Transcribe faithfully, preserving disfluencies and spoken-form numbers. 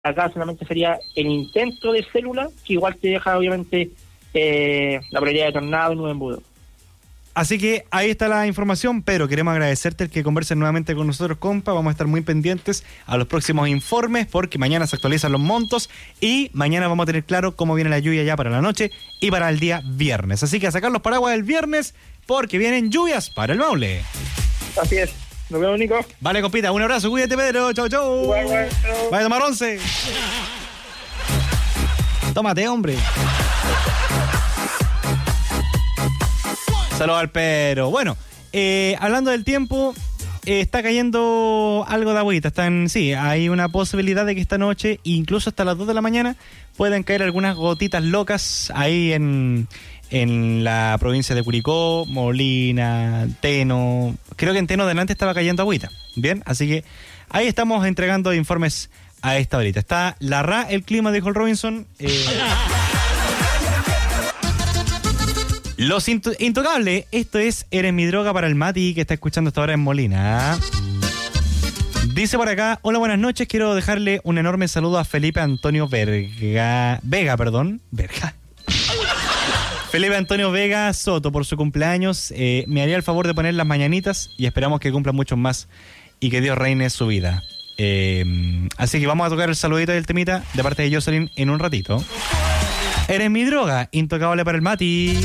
acá solamente sería el intento de célula, que igual te deja obviamente eh, la probabilidad de tornado y nube embudo. Así que ahí está la información, pero queremos agradecerte el que conversen nuevamente con nosotros, compa. Vamos a estar muy pendientes a los próximos informes porque mañana se actualizan los montos y mañana vamos a tener claro cómo viene la lluvia ya para la noche y para el día viernes. Así que a sacar los paraguas el viernes porque vienen lluvias para el Maule. Así es. Nos vemos, Nico. Vale, compita, un abrazo, cuídate, Pedro. Chau, chau. Bueno, bueno, chau. Vaya a tomar once. Tómate, hombre. Saludos al Pedro. Bueno, eh, hablando del tiempo, eh, está cayendo algo de agüita. Están, sí, hay una posibilidad de que esta noche, incluso hasta las dos de la mañana, puedan caer algunas gotitas locas ahí en, en la provincia de Curicó, Molina, Teno. Creo que en Teno delante estaba cayendo agüita. Bien, así que ahí estamos entregando informes a esta horita. Está la R A, el clima, dijo el Robinson. Eh... Los Into- Intocables, esto es Eres mi droga para el Mati, que está escuchando hasta ahora en Molina. Dice por acá, hola, buenas noches, quiero dejarle un enorme saludo a Felipe Antonio Verga, Vega, perdón, Verga. Felipe Antonio Vega Soto por su cumpleaños, eh, me haría el favor de poner las mañanitas y esperamos que cumpla muchos más y que Dios reine su vida. Eh, así que vamos a tocar el saludito del temita de parte de Jocelyn en un ratito. Eres mi droga, Intocable para el Mati.